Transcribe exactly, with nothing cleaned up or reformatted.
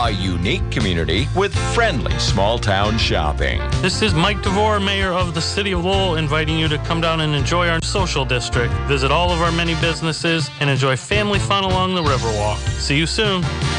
a unique community with friendly small-town shopping. This is Mike DeVore, Mayor of the City of Lowell, inviting you to come down and enjoy our social district, visit all of our many businesses, and enjoy family fun along the Riverwalk. See you soon.